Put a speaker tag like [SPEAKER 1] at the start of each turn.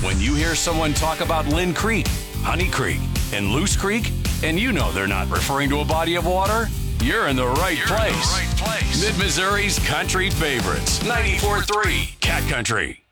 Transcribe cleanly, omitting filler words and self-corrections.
[SPEAKER 1] When you hear someone talk about Lynn Creek, Honey Creek, and Loose Creek, and you know they're not referring to a body of water, you're in the right place. Mid-Missouri's country favorites, 94.3 Cat Country.